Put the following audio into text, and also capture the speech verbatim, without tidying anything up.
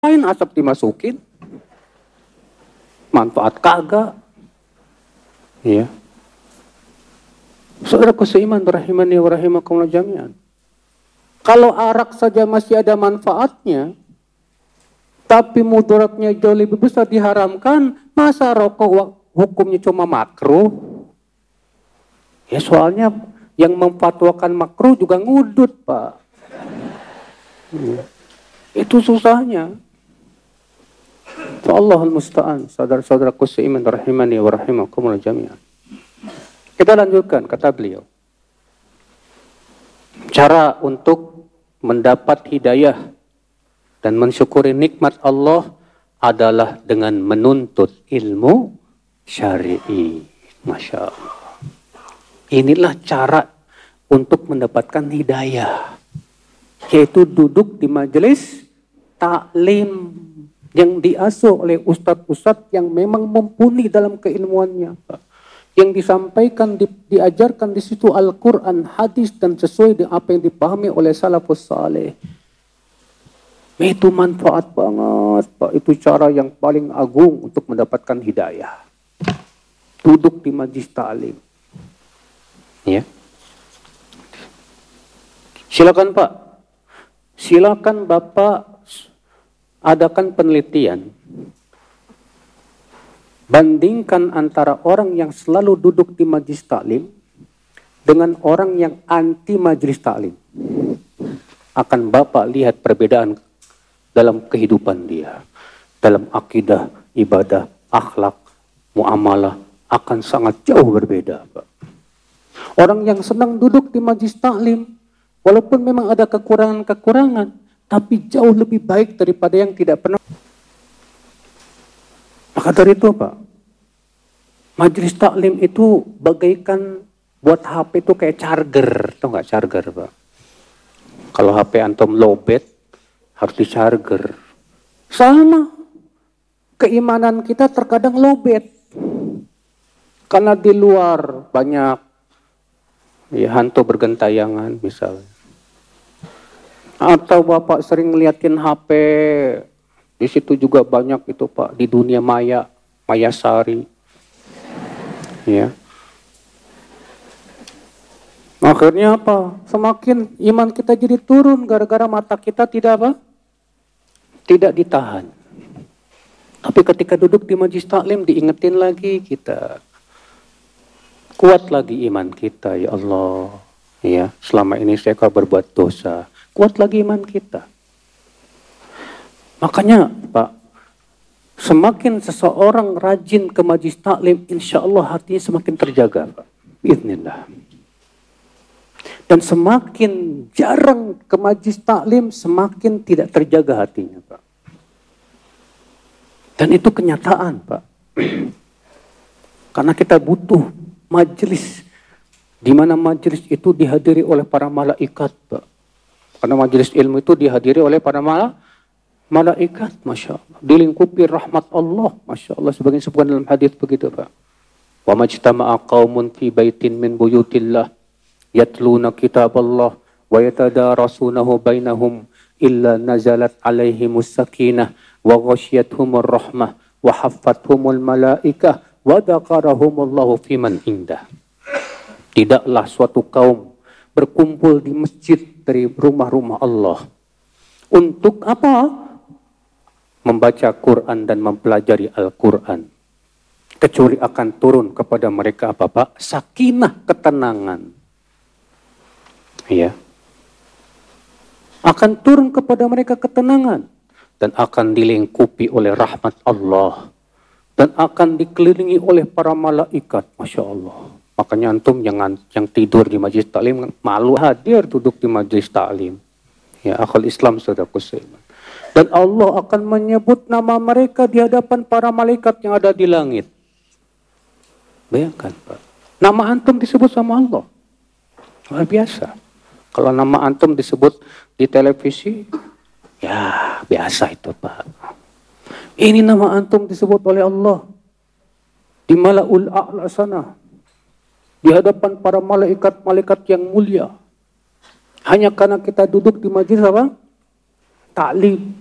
Main asap dimasukin. Manfaat kagak. Iya. Saudaraku seiman rahimani wa rahimakumullah jami'an. Kalau arak saja masih ada manfaatnya, tapi mudaratnya jauh lebih besar diharamkan, masa rokok hukumnya cuma makruh? Ya soalnya yang memfatwakan makruh juga ngudut, Pak. Hmm. Itu susahnya. Allahul musta'an. Saudara-saudaraku seiman rahimani wa rahimakumullah jami'an. Kita lanjutkan, kata beliau. Cara untuk mendapat hidayah dan mensyukuri nikmat Allah adalah dengan menuntut ilmu syar'i. Masya Allah. Inilah cara untuk mendapatkan hidayah. Yaitu duduk di majelis taklim yang diasuh oleh ustadz-ustadz yang memang mumpuni dalam keilmuannya. Yang disampaikan, di, diajarkan di situ Al-Quran, hadis, dan sesuai dengan apa yang dipahami oleh salafus saleh. Itu manfaat banget, Pak. Itu cara yang paling agung untuk mendapatkan hidayah. Duduk di majlis ta'lim. Ya. Silakan, Pak. Silakan Bapak adakan penelitian. Bandingkan antara orang yang selalu duduk di majlis taklim dengan orang yang anti majlis taklim. Akan Bapak lihat perbedaan dalam kehidupan dia. Dalam akidah, ibadah, akhlak, muamalah akan sangat jauh berbeda, Pak. Orang yang senang duduk di majlis taklim, walaupun memang ada kekurangan-kekurangan, tapi jauh lebih baik daripada yang tidak pernah. Maka dari itu, Pak, majelis taklim itu bagaikan buat H P itu kayak charger, tau nggak charger, Pak? Kalau H P antum lowbat harus di charger. Sama, keimanan kita terkadang lowbat karena di luar banyak ya, hantu bergentayangan misalnya. Atau Bapak sering ngeliatin H P, di situ juga banyak itu, Pak, di dunia maya, maya sari. Ya. Akhirnya apa? Semakin iman kita jadi turun gara-gara mata kita tidak apa? Tidak ditahan. Tapi ketika duduk di majlis taklim diingetin lagi kita. Kuat lagi iman kita, ya Allah. Ya, selama ini saya kau berbuat dosa. Kuat lagi iman kita. Makanya, Pak, semakin seseorang rajin ke majlis taklim, insya Allah hatinya semakin terjaga, Pak. Bismillah. Dan semakin jarang ke majlis taklim, semakin tidak terjaga hatinya, Pak. Dan itu kenyataan, Pak. Karena kita butuh majlis, di mana majlis itu dihadiri oleh para malaikat, Pak. Karena majlis ilmu itu dihadiri oleh para malaikat. Malaikat, Masya Allah. Dilingkupi rahmat Allah, Masya Allah. Sebagian sebutkan dalam hadis begitu, Pak. Wa majtama'a qaumun fi baitin min buyutillah yatluna kitab Allah wa yatadarasunahu bainahum illa nazalat alaihimus sakinah wa ghasyiyatuhumur rahmah wa haffathumul malaikah wa dzakarahumullahu fiman indah. Tidaklah suatu kaum berkumpul di masjid dari rumah-rumah Allah. Untuk apa? Membaca Quran dan mempelajari Al-Quran. Kecuali akan turun kepada mereka apa, Pak? Sakinah, ketenangan. Ya. Akan turun kepada mereka ketenangan. Dan akan dilingkupi oleh rahmat Allah. Dan akan dikelilingi oleh para malaikat. Masya Allah. Makanya antum yang, yang tidur di majlis taklim, malu hadir duduk di majlis taklim. Ya, akhul Islam saudaraku seiman. Dan Allah akan menyebut nama mereka di hadapan para malaikat yang ada di langit. Bayangkan, Pak. Nama antum disebut sama Allah. Luar biasa. Kalau nama antum disebut di televisi, ya biasa itu, Pak. Ini nama antum disebut oleh Allah. Di Mala'ul A'la sana. Di hadapan para malaikat-malaikat yang mulia. Hanya karena kita duduk di majlis apa? Taklim.